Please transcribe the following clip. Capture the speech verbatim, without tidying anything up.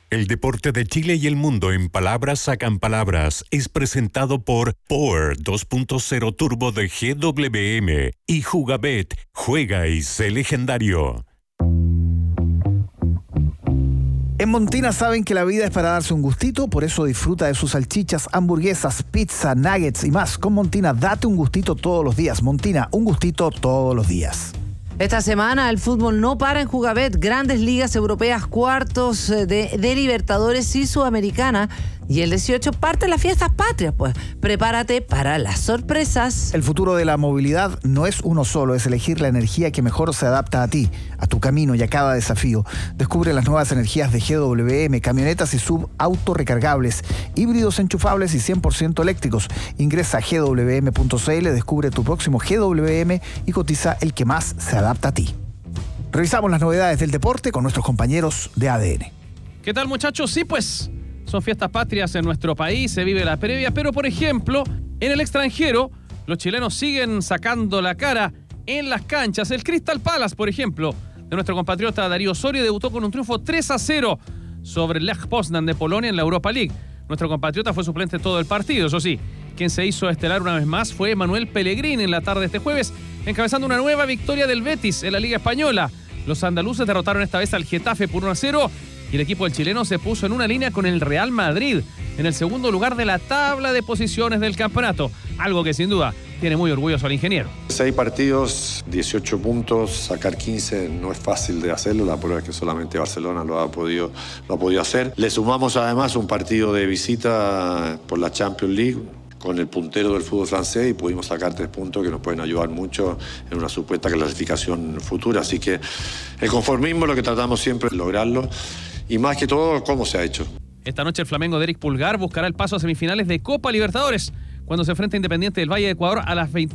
El deporte de Chile y el mundo en palabras sacan palabras es presentado por Power dos punto cero Turbo de G W M y Jugabet, juega y sé legendario. En Montina saben que la vida es para darse un gustito, por eso disfruta de sus salchichas, hamburguesas, pizza, nuggets y más. Con Montina, date un gustito todos los días. Montina, un gustito todos los días. Esta semana el fútbol no para en Jugabet. Grandes ligas europeas, cuartos de, de Libertadores y Sudamericana. Y el dieciocho parte las fiestas patrias, pues. Prepárate para las sorpresas. El futuro de la movilidad no es uno solo, es elegir la energía que mejor se adapta a ti, a tu camino y a cada desafío. Descubre las nuevas energías de G W M, camionetas y sub autorrecargables, híbridos enchufables y cien por ciento eléctricos. Ingresa a G W M punto C L, descubre tu próximo G W M y cotiza el que más se adapta a ti. Revisamos las novedades del deporte con nuestros compañeros de A D N. ¿Qué tal, muchachos? Sí, pues son fiestas patrias en nuestro país, se vive la previa, pero por ejemplo, en el extranjero, los chilenos siguen sacando la cara en las canchas. El Crystal Palace, por ejemplo, de nuestro compatriota Darío Osorio, debutó con un triunfo tres a cero sobre el Lech Poznan de Polonia en la Europa League. Nuestro compatriota fue suplente todo el partido, eso sí. Quien se hizo estelar una vez más fue Manuel Pellegrini en la tarde de este jueves, encabezando una nueva victoria del Betis en la Liga Española. Los andaluces derrotaron esta vez al Getafe por uno a cero y el equipo del chileno se puso en una línea con el Real Madrid en el segundo lugar de la tabla de posiciones del campeonato, algo que sin duda tiene muy orgulloso al ingeniero. Seis partidos, dieciocho puntos, sacar quince no es fácil de hacerlo, la prueba es que solamente Barcelona lo ha podido, lo ha podido hacer. Le sumamos además un partido de visita por la Champions League con el puntero del fútbol francés y pudimos sacar tres puntos que nos pueden ayudar mucho en una supuesta clasificación futura. Así que el conformismo es lo que tratamos siempre de lograrlo y más que todo, cómo se ha hecho. Esta noche el Flamengo de Eric Pulgar buscará el paso a semifinales de Copa Libertadores cuando se enfrenta a Independiente del Valle de Ecuador a las veinte.